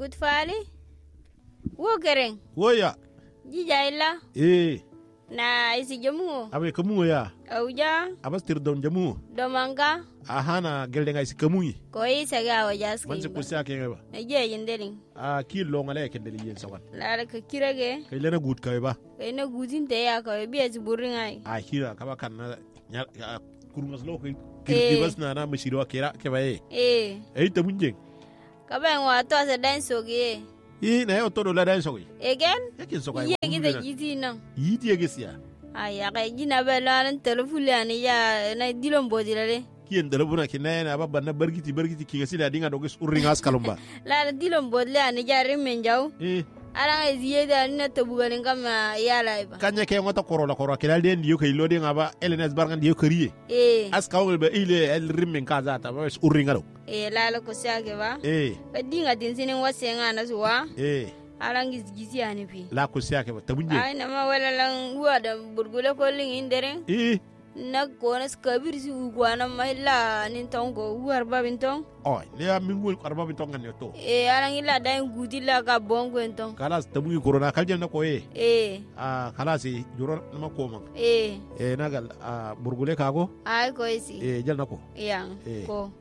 Good fali. Wo kereng. Wo ya. Jija illa. Na isi jamu. Abe kamu ya. Auja. Abas tir don jamu. Domanga. Ahana gelde ngai si kamu yi. Ko isa ga wajas Man se kusia ke ba. Je yindeling. Ki lo ngale ke deli yen sawan. La ka kirage. Kai lena gut kai ba. Kai na gutin te ya ka biya ci burin ai. Kira ka ba kan na kurungas lo kai. Kirki bas na mashiro kira ke ba ta munje. Ka ba wa to sa dan soge. Na yo to do la dan soge. Again? Yakin soge. Ye gida giti nan. Yiti ya gisiya. Ay ya kai gina ba lan telefule ani ya na dilon bodilale. Kiyen telefona ki na babba na bargiti ki gasila dinga doge urringas kalumba. La dilon bodle ani ja rimmen jaw. Ala ngai ziye da na tabugalin kama ya laiba. Kanya ke ngota korola kilal den diyo kai lodi ngaba LNS bargan diyo kariye. Askawul be ile el rimmen kaza ta ba urringalo. La ko siake ba. Ka dinga din sinin wase ngana suwa. Arangi gizi ani pi. La ko siake ba tabunje. Ay na ma wala lang uwa da burgule ko ling indere. Na ko na skabir si ugwana mahilla nin tongo uwar babin tong. Le ya mingul arba bin tonga ne to. Arangi la dan gudila ka bongo entong. Kalas tabugi corona kalje na ko kalas juro na ko man. Nagal burgule kago. Ay ko isi. Jal na ko. Yang ko.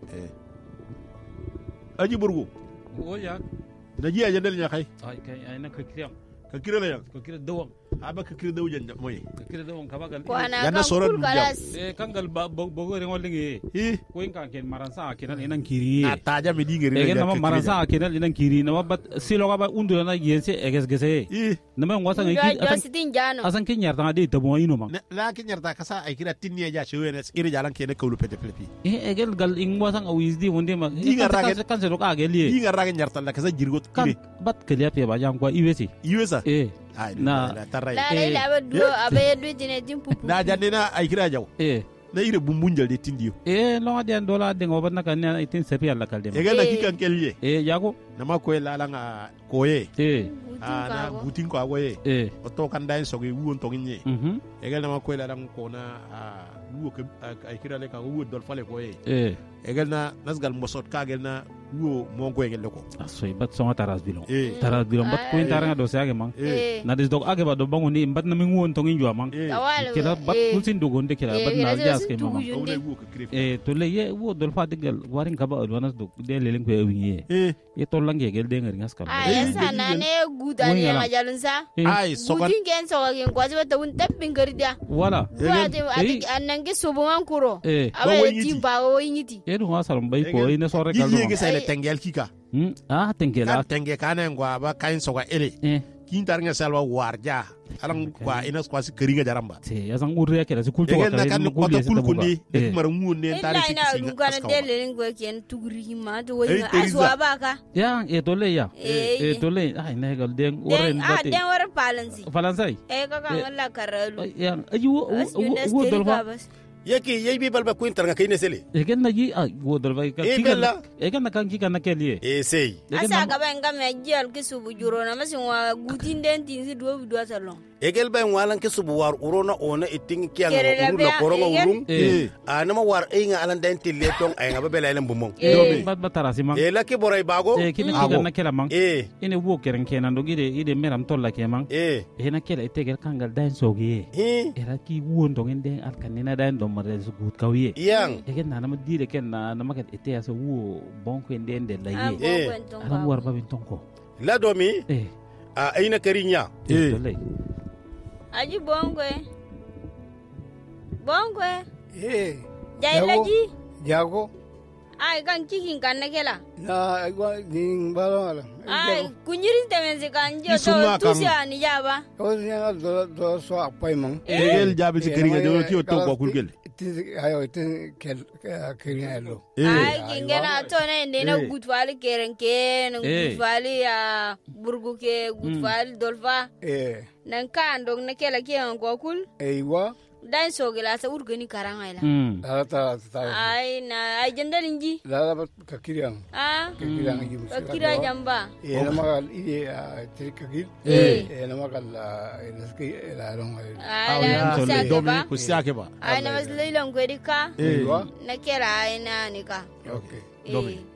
Aji burgu. Ya. Naji aja del nya kai. Ay na ka kiriam. Ka kira la yang. Ka kira dawang. Aba ka kira dawu janja moy. Ka kira dawang kabagal. Yana soro kalas. Kangal bogo re ngolingi. Ko in kan ken maransa kenan inan kiri. Taja me dingi re. Egen nama maransa kenan inan kiri nama bat silo ga ba undu na yense eges gese. Nama ngwasa ngi asan ken yarta ade tabo ino man. La ken yarta kasa ay kira tinni ja shewenes iri jalan ken kawlu pete plepi. Egel gal ingwasa wisdi wonde ma. Kan se roka geli. Dinga ragen yarta la kasa jirgot kire. Bat kele pe ba jam kwa iwesi. Iwesa. Na tarai. La ba do abe do tine timpu. Na janina ay kira jaw. Na ire bumbunjal de tindiyo. Lo ade dola de ngobat na kan itin sepi alla kalde. Egel na kikan kelye. Yago. Na ma ko la nga koye. Na butin ko agoye. Oto kan dai sogi wuon to ngi. Egel na ma ko la lang ko na wuo ke ay kira le ka wuo dol fale koye. Egel na nasgal mosot ka gel na wuo mon ko engel ko. Asoy bat songa taras bilong. Taras bilong bat ko intara do se age man. Na des dog age ba do bangu ni bat na mi wuon to ngi jo man. Kila bat kulsin dogonde kila bat na jas ke mama. To le ye wuo dol fa digal warin ka ba wanas do de lelen ko ewinye. Ye to lange gel de ngari ngaskal. Ay sana ne gudan ya majalunsa. Ay sokan. Gudin ken sokan kwazi ba tawun tabbin garida. Wala. Anange sobuman kuro. Abe timba o yingiti. Edu ngasalam bay ko ina sore kaldo. Yige sele tengel kika. Tengela. Tenge kana ngwa ba kain soga ele. Kintar nga salwa warja. Alang kwa ina kwasi keringa jaramba. Ya sang urre kela si kultu wakale. Egel na kan kota kulkundi. Mara nguone tari si singa. Ina ngana dele ngwe ken tugri ma to winga aswa baka. Ya tole ya. Tole ay na gal den oren bate. Den oren palansi. Falansai. Kaka ngala karalu. Ya wo dolfa. Yeki yebi balba ko intar nga kayne sele. Egen na ji wo dolfa ka. Egen na kan ki kan nakeli. Sei. Asa ka ba ngam ya jal ke subu juro na masin wa gutin den tin si do salon. Egel ben walan ke subu war urona ona iting kian urun la koronga urun anama war inga alan den tille tong ay nga bela elen bumong bat batarasi man la ke boray bago kini kiga na kela man ine wo keren kenan do ide meram tolla ke man na kela itegel kangal dan sogi era ki won dong ende al kanina dan do mare su gut kawiye yang egel na nama dire ken na maket ite aso wo bonko ende la ye ala war babin tonko la domi ayina karinya Aji bongwe. Jailaji. Jago. Ay kan kikin kan nakela. Na agwa ding balala. Ay kunyirin temense kanjo to tusia ni jaba. Ko nya do so apai mang. Egel jabi si keringa do ti to ko kulgel. Ayo tin keringa lo. Ay kingena to ne ndena gutwali kerenken gutwali ya burgu ke gutwali dolfa. Nan kan dong nakela ke an ko kul. Eywa. Dan sogela sa urgani karanga ila. Ta. Ay na ay jandalin ji. La kakiriang. Kakiriang ji. Kakira jamba. Na magal ide trikagil. Na magal inaski la long. Ay domi kusiake ba. Ay na mas lilang kwedika. Na kera ay na nika. Okay. Domi.